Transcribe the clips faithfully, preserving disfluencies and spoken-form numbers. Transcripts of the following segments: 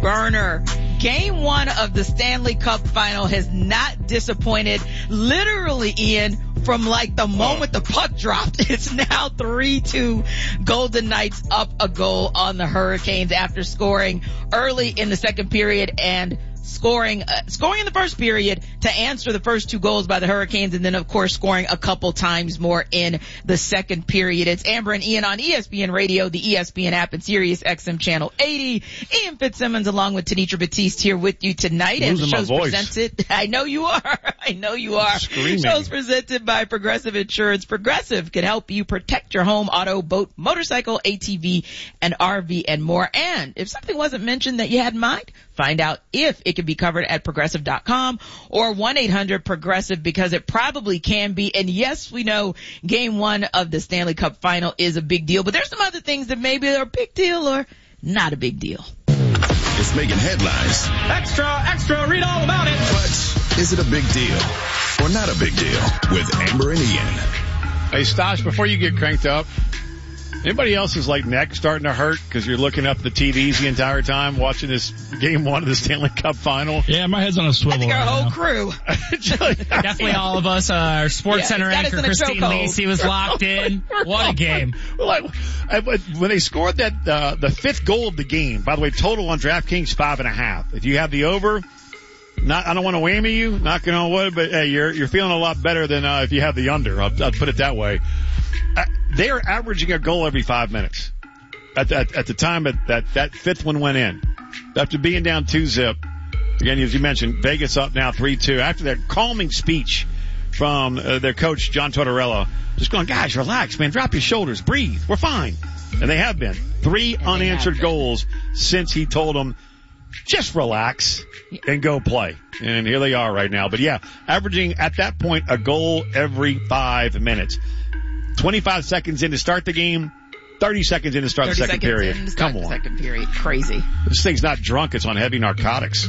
burner. Game one of the Stanley Cup final has not disappointed. Literally, Ian, from like the moment the puck dropped, it's now three two Golden Knights up a goal on the Hurricanes after scoring early in the second period and scoring uh, scoring in the first period to answer the first two goals by the Hurricanes, and then of course scoring a couple times more in the second period. It's Amber and Ian on E S P N Radio, the E S P N app, and Sirius X M channel eighty. Ian Fitzsimmons along with Tenitra Batiste here with you tonight. Losing and the show's my voice. presented I know you are. I know you are. Screaming. Show's presented by Progressive Insurance. Progressive can help you protect your home, auto, boat, motorcycle, A T V, and R V, and more. And if something wasn't mentioned that you had in mind, find out if it can be covered at progressive dot com or one eight hundred progressive, because it probably can be. And yes, we know game one of the Stanley Cup final is a big deal, but there's some other things that maybe are a big deal or not a big deal. It's making headlines. Extra, extra, read all about it. But is it a big deal or not a big deal with Amber and Ian? Hey, Stosh, before you get cranked up, anybody else's like neck starting to hurt because you're looking up the T Vs the entire time watching this game one of the Stanley Cup final? Yeah, my head's on a swivel. I think our right whole now. crew. Definitely all of us. Uh, our Sports Yeah, Center that is anchor in a Christine chokehold. Lacey was locked in. What a game! Like, I- when they scored that uh, the fifth goal of the game, by the way, total on DraftKings five and a half. If you have the over, not I don't want to whammy you, knocking on wood, but hey, you're you're feeling a lot better than uh, if you have the under. I'll, I'll put it that way. Uh, they are averaging a goal every five minutes. At the, at, at the time that, that that fifth one went in, after being down two zip, again as you mentioned, Vegas up now three two. After that calming speech from uh, their coach John Tortorella, just going, guys, relax, man, drop your shoulders, breathe, we're fine, and they have been three And unanswered goals since he told them just relax and go play, and here they are right now. But yeah, averaging at that point a goal every five minutes. twenty-five seconds in to start the game. thirty seconds in to start the second period. In to start Come the on. second period. Crazy. This thing's not drunk. It's on heavy narcotics.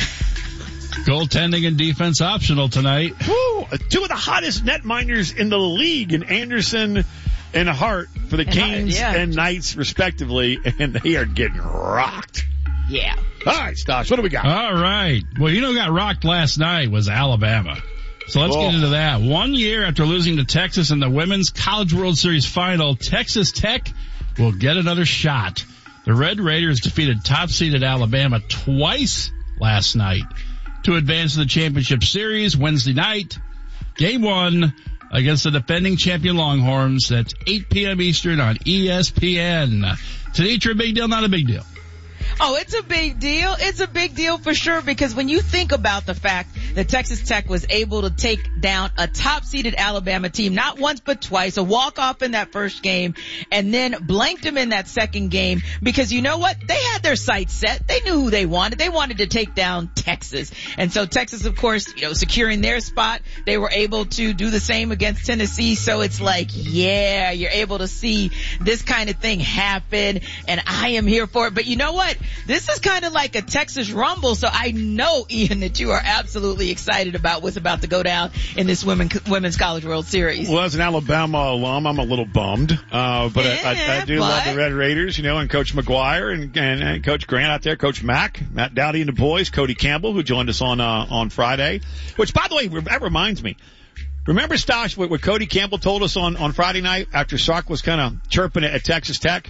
Goaltending and defense optional tonight. Woo! Two of the hottest netminders in the league, in Anderson and Hart for the And Canes Hart, yeah. and Knights, respectively, and they are getting rocked. Yeah. All right, Stosh, what do we got? All right. Well, you know who got rocked last night was Alabama. So let's Oh. get into that. One year after losing to Texas in the Women's College World Series final, Texas Tech will get another shot. The Red Raiders defeated top-seeded Alabama twice last night to advance to the championship series Wednesday night. Game one against the defending champion Longhorns. That's eight p.m. Eastern on E S P N. Tenitra, big deal, not a big deal? Oh, it's a big deal. It's a big deal for sure, because when you think about the fact that Texas Tech was able to take down a top-seeded Alabama team, not once but twice, a walk-off in that first game, and then blanked them in that second game, because you know what? They had their sights set. They knew who they wanted. They wanted to take down Texas. And so Texas, of course, you know, securing their spot, they were able to do the same against Tennessee. So it's like, yeah, you're able to see this kind of thing happen, and I am here for it. But you know what? This is kind of like a Texas Rumble, so I know, Ian, that you are absolutely excited about what's about to go down in this women, Women's College World Series. Well, as an Alabama alum, I'm a little bummed, uh, but I, I, I do Yeah, love but- the Red Raiders, you know, and Coach McGuire and, and, and Coach Grant out there, Coach Mack, Matt Dowdy and the boys, Cody Campbell, who joined us on uh, on Friday, which, by the way, that reminds me. Remember, Stosh, what, what Cody Campbell told us on, on Friday night after Sark was kind of chirping at Texas Tech?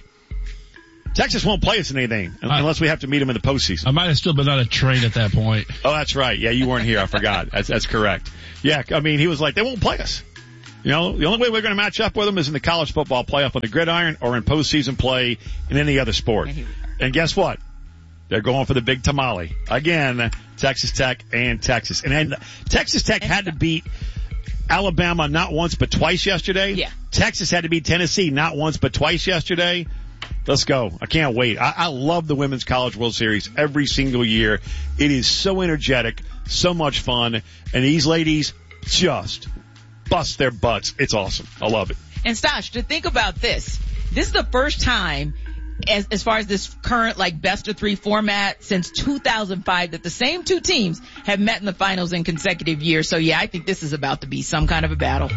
Texas won't play us in anything unless we have to meet them in the postseason. I might have still been on a train at that point. Oh, that's right. Yeah, you weren't here. I forgot. That's, that's correct. Yeah, I mean, he was like, they won't play us. You know, the only way we're going to match up with them is in the college football playoff on the gridiron or in postseason play in any other sport. And guess what? They're going for the big tamale. Again, Texas Tech and Texas. And then Texas Tech had to beat Alabama not once but twice yesterday. Yeah. Texas had to beat Tennessee not once but twice yesterday. Let's go. I can't wait. I, I love the Women's College World Series every single year. It is so energetic, so much fun, and these ladies just bust their butts. It's awesome. I love it. And Stosh, to think about this, this is the first time as, as far as this current like best of three format since two thousand five that the same two teams have met in the finals in consecutive years. So yeah, I think this is about to be some kind of a battle.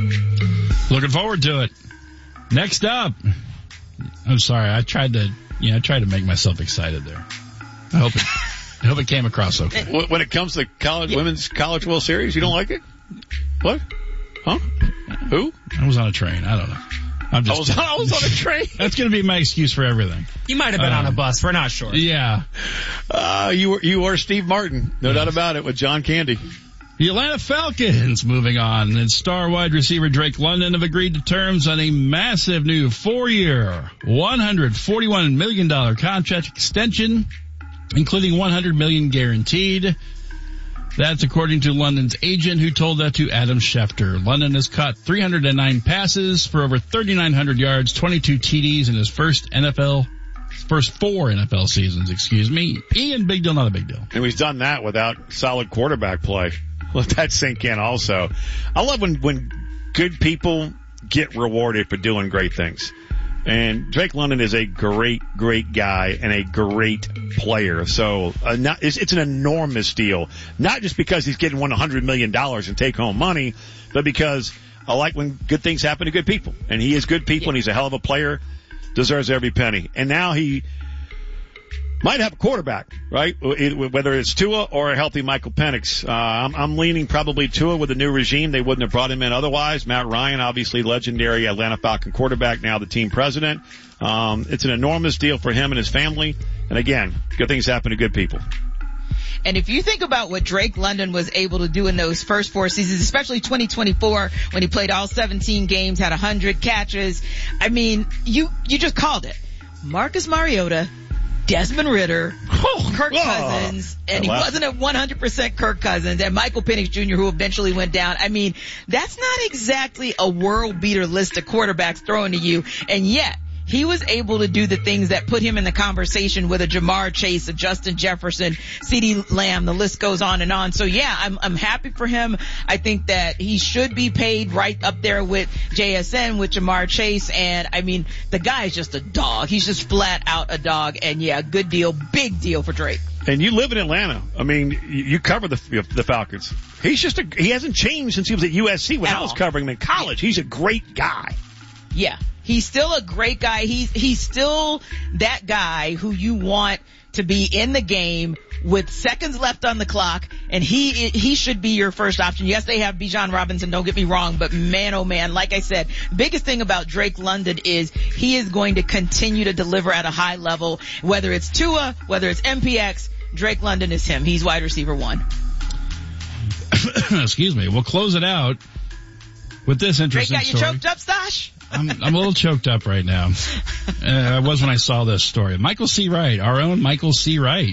Looking forward to it. Next up. I'm sorry. I tried to, you know, I tried to make myself excited there. I hope it, I hope it came across okay. When it comes to college, yeah. women's College World Series, you don't like it? What? Huh? Who? I was on a train. I don't know. I'm just I was, I was on a train. That's going to be my excuse for everything. You might have been um, on a bus. We're not sure. Yeah. Uh, you were, you were Steve Martin. No yes. doubt about it with John Candy. The Atlanta Falcons moving on, and star wide receiver Drake London have agreed to terms on a massive new four-year, one hundred forty-one million dollars contract extension, including one hundred million dollars guaranteed. That's according to London's agent, who told that to Adam Schefter. London has caught three hundred nine passes for over thirty-nine hundred yards, twenty-two T Ds in his first N F L, first four N F L seasons, excuse me. Ian, big deal, not a big deal. And he's done that without solid quarterback play. Let that sink in also. I love when, when good people get rewarded for doing great things. And Drake London is a great, great guy and a great player. So uh, not, it's, it's an enormous deal. Not just because he's getting one hundred million dollars and take home money, but because I like when good things happen to good people. And he is good people, yeah. and he's a hell of a player, deserves every penny. And now he might have a quarterback, right? Whether it's Tua or a healthy Michael Penix. Uh, I'm, I'm leaning probably Tua with the new regime. They wouldn't have brought him in otherwise. Matt Ryan, obviously legendary Atlanta Falcon quarterback, now the team president. Um, it's an enormous deal for him and his family. And again, good things happen to good people. And if you think about what Drake London was able to do in those first four seasons, especially twenty twenty-four when he played all seventeen games, had one hundred catches, I mean, you, you just called it. Marcus Mariota, Desmond Ritter, oh, Kirk oh, Cousins, and he wasn't at one hundred percent Kirk Cousins, and Michael Penix Junior, who eventually went down. I mean, that's not exactly a world beater list of quarterbacks thrown to you, and yet he was able to do the things that put him in the conversation with a Jamar Chase, a Justin Jefferson, CeeDee Lamb. The list goes on and on. So yeah, I'm, I'm happy for him. I think that he should be paid right up there with J S N, with Jamar Chase. And I mean, the guy is just a dog. He's just flat out a dog. And yeah, good deal, big deal for Drake. And you live in Atlanta. I mean, you cover the the Falcons. He's just a, he hasn't changed since he was at U S C when I was covering him in college. He's a great guy. Yeah. He's still a great guy. He's, he's still that guy who you want to be in the game with seconds left on the clock, and he, he should be your first option. Yes, they have Bijan Robinson, don't get me wrong, but man, oh man, like I said, the biggest thing about Drake London is he is going to continue to deliver at a high level, whether it's Tua, whether it's M P X, Drake London is him. He's wide receiver one. Excuse me. We'll close it out with this interesting Drake got you story. choked up, Stash? I'm, I'm a little choked up right now. Uh, I was when I saw this story. Michael C. Wright, our own Michael C. Wright,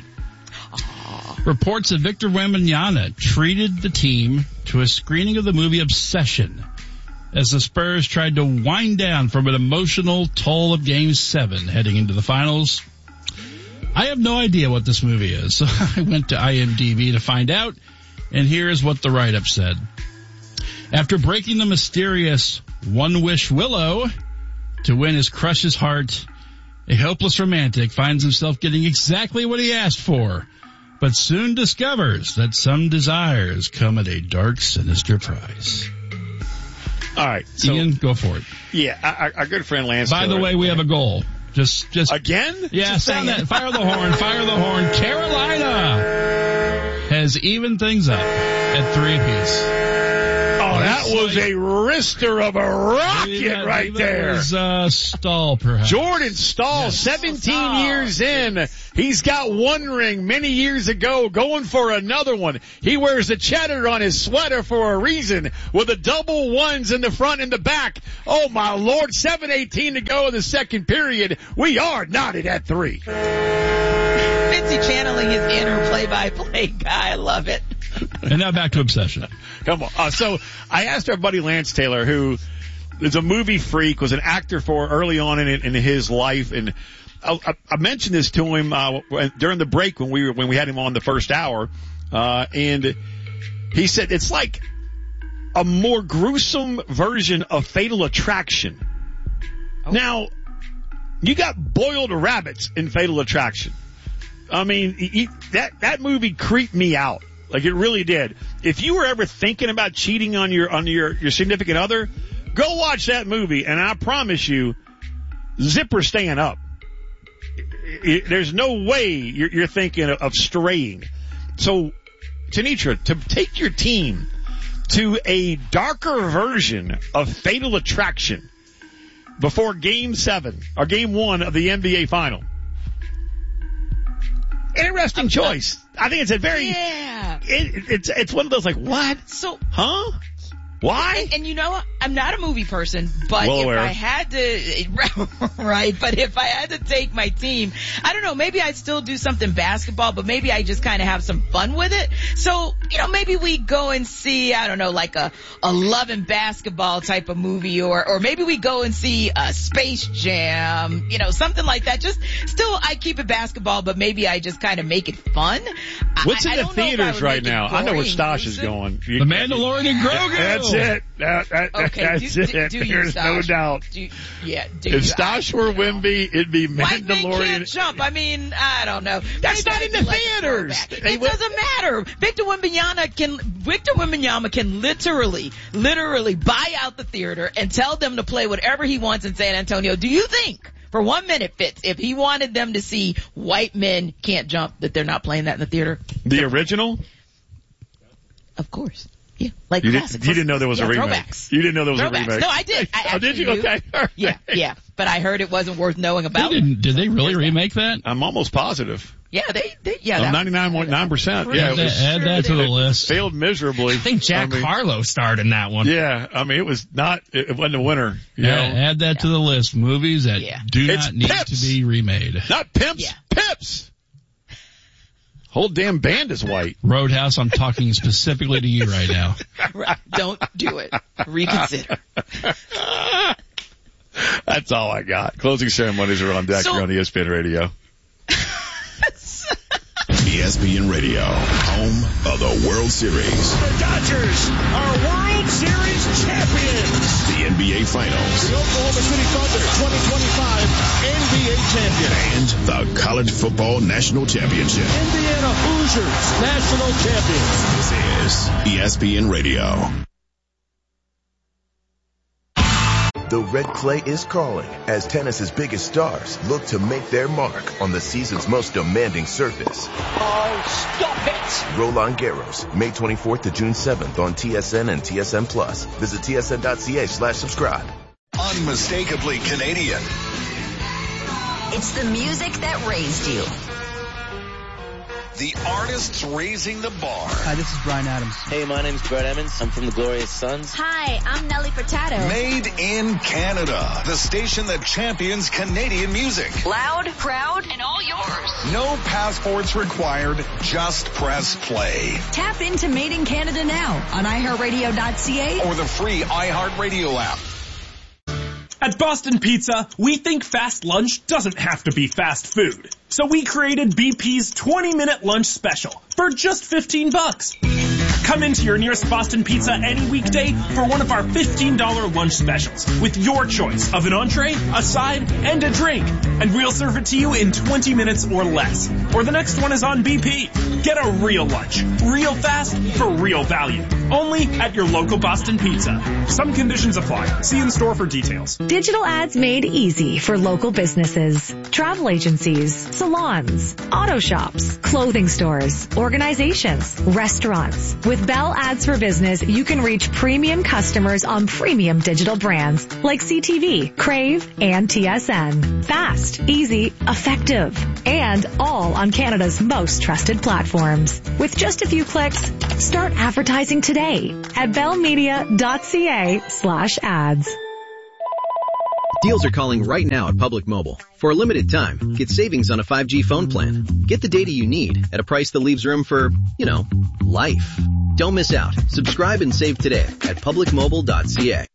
reports that Victor Wembanyama treated the team to a screening of the movie Obsession as the Spurs tried to wind down from an emotional toll of Game seven heading into the finals. I have no idea what this movie is, so I went to I M D B to find out, and here's what the write-up said. After breaking the mysterious One Wish Willow to win his crush's heart, a hopeless romantic finds himself getting exactly what he asked for, but soon discovers that some desires come at a dark, sinister price. All right. So, Ian, go for it. Yeah, our, our good friend Lance By Taylor, the way, we have a goal. Just, just. Again? Yeah, just sound that. Fire the horn, fire the horn. Carolina has evened things up at three apiece. Oh, that was a wrister of a rocket yeah, right there. Was, uh, Stahl, perhaps. Jordan Stahl, yes. seventeen Stahl. years in. He's got one ring many years ago, going for another one. He wears the cheddar on his sweater for a reason, with the double ones in the front and the back. Oh, my Lord, seven eighteen to go in the second period. We are knotted at three. Fitzy channeling his inner play-by-play guy. I love it. And now back to Obsession. Come on. Uh, so I asked our buddy Lance Taylor, who is a movie freak, was an actor for early on in, in his life, and I, I, I mentioned this to him uh, during the break when we were when we had him on the first hour, uh, and he said it's like a more gruesome version of Fatal Attraction. Oh. Now, you got boiled rabbits in Fatal Attraction. I mean, he, that that movie creeped me out. Like, it really did. If you were ever thinking about cheating on your on your, your significant other, go watch that movie, and I promise you, zipper staying up. it, there's no way you're, you're thinking of, of straying. So, Tenitra, to take your team to a darker version of Fatal Attraction before Game Seven or Game One of the N B A Final. Interesting choice. I think it's a very yeah. It, it's it's one of those like what? So huh? Why? And, and you know, I'm not a movie person, but well if aware. I had to, right, but if I had to take my team, I don't know, maybe I'd still do something basketball, but maybe I just kind of have some fun with it. So, you know, maybe we go and see, I don't know, like a, a Love and Basketball type of movie, or, or maybe we go and see a Space Jam, you know, something like that. Just still, I keep it basketball, but maybe I just kind of make it fun. What's I, in I the don't know if I theaters would right make it now? I know where gory, Stosh is gruesome. going. The Mandalorian and Grogu. That's it. That, that, Okay, that's do, it. do, do your There's no Stosh. doubt. Do, yeah, do If you- Stosh I- were you know. Wimby, it'd be White men can't Mandalorian. jump. I mean, I don't know. That's Maybe not I in do the like a theaters. throwback. They It would- doesn't matter. Victor Wembanyama can, Victor Wembanyama can literally, literally buy out the theater and tell them to play whatever he wants in San Antonio. Do you think, for one minute, Fitz, if he wanted them to see white men can't jump, that they're not playing that in the theater? The original? Of course. Yeah, like You, did, classics. you didn't know there was yeah, a remake. throwbacks. You didn't know there was Throwbacks. a remake. No, I did. I oh, did you? actually knew. Okay. All right. Yeah, yeah. But I heard it wasn't worth knowing They about. didn't, did they really remake that? I'm almost positive. Yeah, they, they yeah. Oh, that- ninety-nine point nine percent. Pretty Yeah, it Add was that, add that to the list. failed miserably. I think Jack I mean, Harlow starred in that one. Yeah, I mean, it was not, it, it wasn't a winner. You Yeah, know? add that to the list. Movies that Yeah. do It's not need Pips. to be remade. Not pimps, Yeah. pips. Whole damn band is white. Roadhouse, I'm talking specifically to you right now. Right. Don't do it. Reconsider. That's all I got. Closing ceremonies are on deck So- here on E S P N Radio. E S P N Radio, home of the World Series. The Dodgers are World Series champions. The N B A Finals. The Oklahoma City Thunder twenty twenty-five N B A champion. And the College Football National Championship. Indiana Hoosiers national champions. This is E S P N Radio. The red clay is calling as tennis's biggest stars look to make their mark on the season's most demanding surface. Oh, stop it! Roland Garros, May twenty-fourth to June seventh on T S N and T S N Plus. Visit T S N dot C A slash subscribe. Unmistakably Canadian. It's the music that raised you. The artists raising the bar. Hi, this is Brian Adams. Hey, my name's Brett Emmons. I'm from the Glorious Sons. Hi, I'm Nelly Furtado. Made in Canada. The station that champions Canadian music. Loud, proud, and all yours. No passports required. Just press play. Tap into Made in Canada now on i heart radio dot c a Or the free iHeartRadio app. At Boston Pizza, we think fast lunch doesn't have to be fast food. So we created B P's twenty minute lunch special for just fifteen bucks. Come into your nearest Boston Pizza any weekday for one of our fifteen dollars lunch specials with your choice of an entree, a side, and a drink. And we'll serve it to you in twenty minutes or less. Or the next one is on B P. Get a real lunch, real fast, for real value. Only at your local Boston Pizza. Some conditions apply. See in store for details. Digital ads made easy for local businesses, travel agencies, salons, auto shops, clothing stores, organizations, restaurants. With Bell Ads for Business, you can reach premium customers on premium digital brands like C T V, Crave, and T S N. Fast, easy, effective, and all on Canada's most trusted platforms. With just a few clicks, start advertising today at bellmedia dot c a slash ads. Deals are calling right now at Public Mobile. For a limited time, get savings on a five G phone plan. Get the data you need at a price that leaves room for, you know, life. Don't miss out. Subscribe and save today at public mobile dot c a.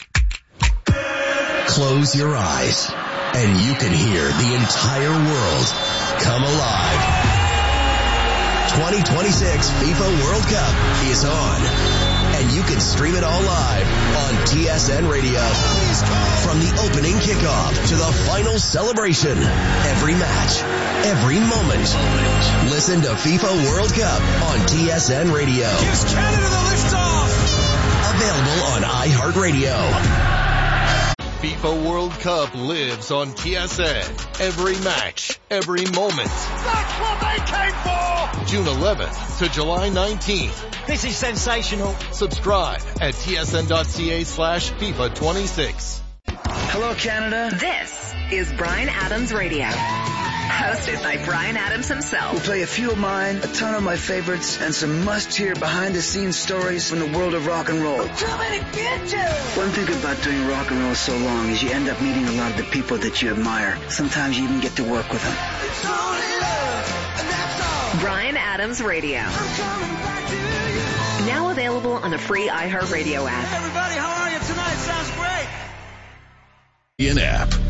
Close your eyes and you can hear the entire world come alive. twenty twenty-six FIFA World Cup is on. And you can stream it all live on T S N Radio. From the opening kickoff to the final celebration, every match, every moment. Listen to FIFA World Cup on T S N Radio. Gives Canada the lift off. Available on iHeartRadio. FIFA World Cup lives on T S N. Every match, every moment. That's what they came for! June eleventh to July nineteenth. This is sensational. Subscribe at tsn.ca slash FIFA twenty-six. Hello, Canada. This is Bryan Adams Radio. Hosted by Bryan Adams himself. We'll play a few of mine, a ton of my favorites, and some must-hear behind-the-scenes stories from the world of rock and roll. Too many bitches! One thing about doing rock and roll so long is you end up meeting a lot of the people that you admire. Sometimes you even get to work with them. It's only love, and that's all. Bryan Adams Radio. I'm coming back to you. Now available on the free iHeartRadio app. Hey everybody, how are you tonight? Sounds great. In app.